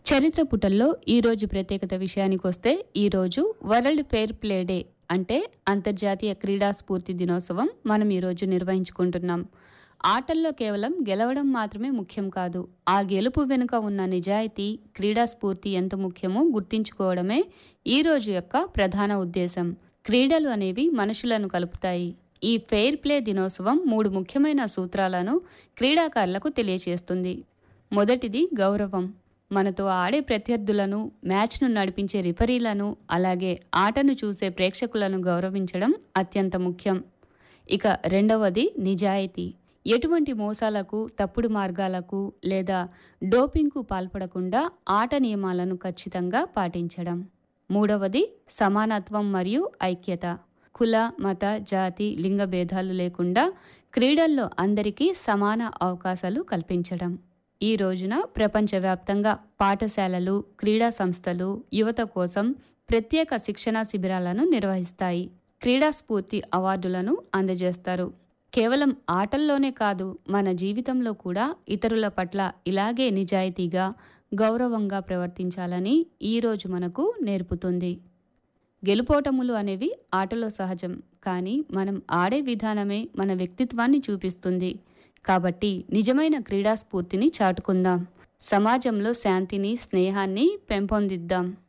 చరిత్ర పుటల్లో ఈరోజు ప్రత్యేకత విషయానికొస్తే ఈరోజు వరల్డ్ ఫెయిర్ ప్లే డే అంటే అంతర్జాతీయ క్రీడా స్ఫూర్తి దినోత్సవం మనం ఈరోజు నిర్వహించుకుంటున్నాం. ఆటల్లో కేవలం గెలవడం మాత్రమే ముఖ్యం కాదు. ఆ గెలుపు వెనుక ఉన్న నిజాయితీ, క్రీడా స్ఫూర్తి ఎంత ముఖ్యమో గుర్తించుకోవడమే ఈ రోజు యొక్క ప్రధాన ఉద్దేశం. క్రీడలు అనేవి మనుషులను కలుపుతాయి. ఈ ఫెయిర్ ప్లే దినోత్సవం 3 ముఖ్యమైన సూత్రాలను క్రీడాకారులకు తెలియచేస్తుంది. మొదటిది గౌరవం. మనతో ఆడే ప్రత్యర్థులను, మ్యాచ్ను నడిపించే రిఫరీలను, అలాగే ఆటను చూసే ప్రేక్షకులను గౌరవించడం అత్యంత ముఖ్యం. ఇక రెండవది నిజాయితీ. ఎటువంటి మోసాలకు, తప్పుడు మార్గాలకు లేదా డోపింగ్కు పాల్పడకుండా ఆట నియమాలను ఖచ్చితంగా పాటించడం. మూడవది సమానత్వం మరియు ఐక్యత. కుల, మత, జాతి, లింగ భేదాలు లేకుండా క్రీడల్లో అందరికీ సమాన అవకాశాలు కల్పించడం. ఈ రోజున ప్రపంచవ్యాప్తంగా పాఠశాలలు, క్రీడా సంస్థలు యువత కోసం ప్రత్యేక శిక్షణా శిబిరాలను నిర్వహిస్తాయి. క్రీడా స్ఫూర్తి అవార్డులను అందజేస్తారు. కేవలం ఆటల్లోనే కాదు, మన జీవితంలో కూడా ఇతరుల పట్ల ఇలాగే నిజాయితీగా, గౌరవంగా ప్రవర్తించాలని ఈరోజు మనకు నేర్పుతుంది. గెలుపోటములు అనేవి ఆటలో సహజం, కానీ మనం ఆడే విధానమే మన వ్యక్తిత్వాన్ని చూపిస్తుంది. కాబట్టి నిజమైన క్రీడా స్ఫూర్తిని చాటుకుందాం. సమాజంలో శాంతిని, స్నేహాన్ని పెంపొందిద్దాం.